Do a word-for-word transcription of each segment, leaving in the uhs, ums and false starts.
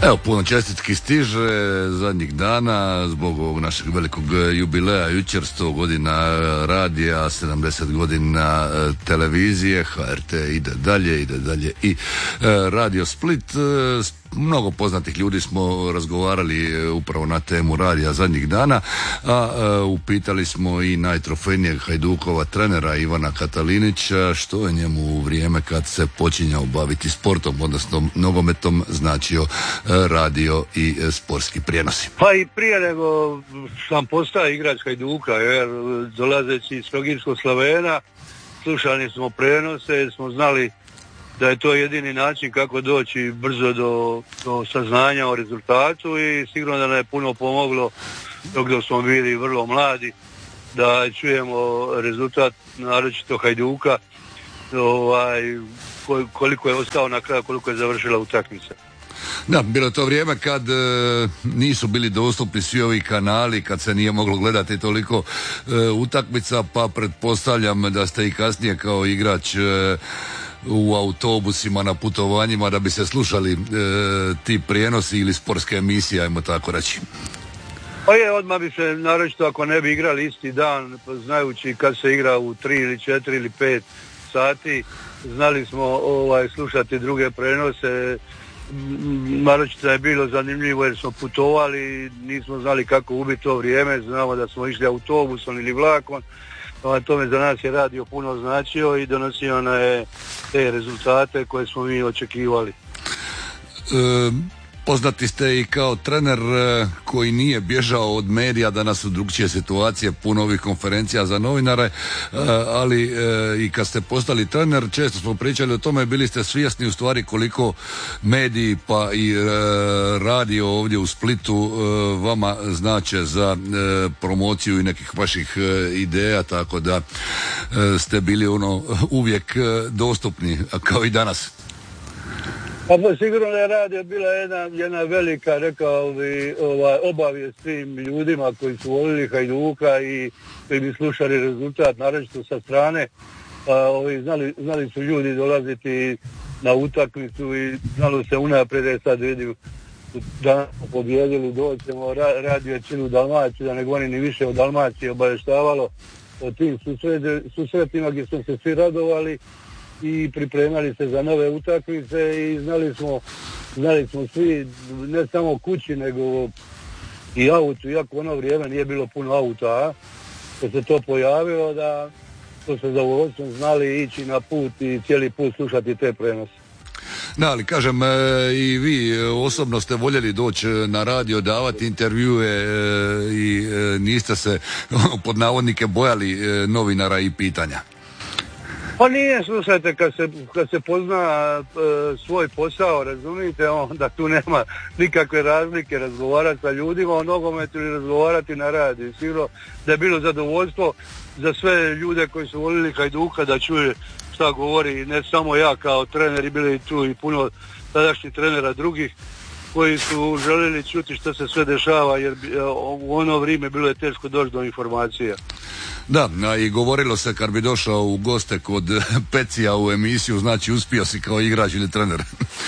Evo, puno čestitki stiže zadnjih dana zbog ovog našeg velikog jubileja, jučer sto godina radija, sedamdeset godina televizije, H R T ide dalje, ide dalje i Radio Split. Mnogo poznatih ljudi smo razgovarali upravo na temu radija zadnjih dana, a upitali smo i najtrofejnijeg Hajdukova trenera Ivana Katalinića što je njemu u vrijeme kad se počinjao baviti sportom, odnosno nogometom, značio radio i sportski prijenosi. Pa i prije nego sam postao igrač Hajduka, jer dolazeći iz Trogirskog Slavena slušali smo prijenose jer smo znali da je to jedini način kako doći brzo do, do saznanja o rezultatu i sigurno da nam je puno pomoglo dok, dok smo bili vrlo mladi da čujemo rezultat naročito Hajduka, ovaj, koliko je ostao na kraju, koliko je završila utakmica. Da, bilo je to vrijeme kad e, nisu bili dostupni svi ovi kanali, kad se nije moglo gledati toliko e, utakmica, pa pretpostavljam da ste i kasnije kao igrač e, u autobusima, na putovanjima da bi se slušali e, ti prijenosi ili sportske emisije, ajmo tako reći. Pa je, odmah bi se, naročito ako ne bi igrali isti dan, znajući kad se igra u tri ili četiri ili pet sati, znali smo ovaj, slušati druge prenose. Naročito je bilo zanimljivo jer smo putovali, nismo znali kako ubiti to vrijeme, znamo da smo išli autobusom ili vlakom, a tome za nas je radio puno značio i donosio na je te rezultate koje smo mi očekivali. E, poznati ste i kao trener koji nije bježao od medija, danas su drugčije situacije, puno ovih konferencija za novinare, ali i kad ste postali trener, često smo pričali o tome, bili ste svjesni u stvari koliko mediji pa i radio ovdje u Splitu vama znače za promociju i nekih vaših ideja, tako da ste bili ono uvijek dostupni, kao i danas. Pa sigurno je radio bila jedna, jedna velika, rekao bi, ovaj, obavijest svim ljudima koji su volili Hajduka i koji bi slušali rezultat, naročito sa strane. Pa, ovi, znali, znali su ljudi dolaziti na utakmicu i znalo se unaprijed da je sad vidim da pobjedili, doćemo, ra, radio je čilu Dalmaciju, da ne govorim ni više o Dalmaciji, obavještavalo o tim susret, susretima gdje smo se svi radovali i pripremali se za nove utakmice i znali smo, znali smo svi, ne samo kući, nego i autu, iako ono vrijeme nije bilo puno auta, kad se to pojavilo, da to se zadovoljstvom znali ići na put i cijeli put slušati te prenose. Da, ali kažem, e, i vi osobno ste voljeli doći na radio, davati intervjue e, i e, niste se pod navodnike bojali e, novinara i pitanja. Pa nije, slušajte, kad se, kad se pozna e, svoj posao, razumijete, onda tu nema nikakve razlike razgovarati sa ljudima o nogometu ili razgovarati na radiju. Sigurno da je bilo zadovoljstvo za sve ljude koji su volili Hajduka da čuje šta govori, ne samo ja kao trener, i bili tu i puno tadašnjih trenera drugih koji su željeli čuti što se sve dešava, jer u ono vrijeme bilo je teško doći do informacija. Da, i govorilo se kad bi došao u goste kod Pecija u emisiju, znači uspio si kao igrač ili trener.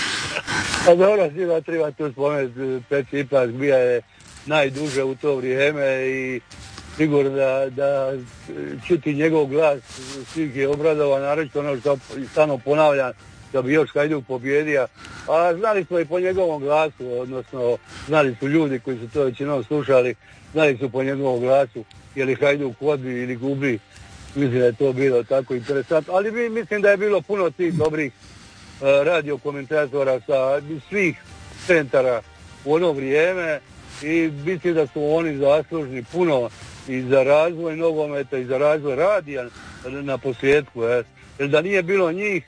Pa dobro, svima treba tu spomenuti, Peci ipak bio je najduže u to vrijeme i sigurno da, da čuti njegov glas svih je obradovan, naročito ono što stano ponavljam, da bi još Hajduk pobjedio, a znali smo i po njegovom glasu, odnosno znali su ljudi koji su to većinom slušali, znali su po njegovom glasu, je li Hajduk vodi ili gubi, mislim da je to bilo tako interesantno, ali mi, mislim da je bilo puno tih dobrih uh, radio komentatora sa svih centara u ono vrijeme i mislim da su oni zaslužni puno i za razvoj nogometa i za razvoj radija na posljedku, jer, jer da nije bilo njih,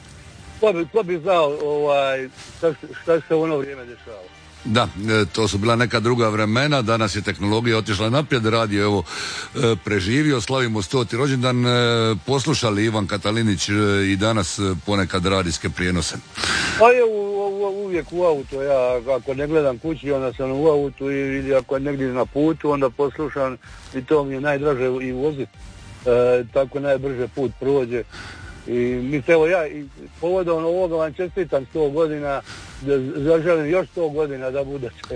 ko bi, ko bi znao ovaj, šta, šta se u ono vrijeme dešava. Da, to su bila neka druga vremena, danas je tehnologija otišla naprijed, radio evo preživio, slavimo stoti rođendan, poslušali Ivan Katalinić i danas ponekad radijske prijenose. Pa je u, u, uvijek u auto, ja ako ne gledam kući, onda sam u autu ili ako je negdje na putu, onda poslušam i to mi je najdraže i voziti, e, tako najbrže put prođe. I mislim, evo ja i povodom ovoga vam čestitam sto godina, da zaželim još sto godina da budete.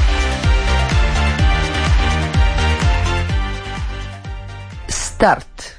Start.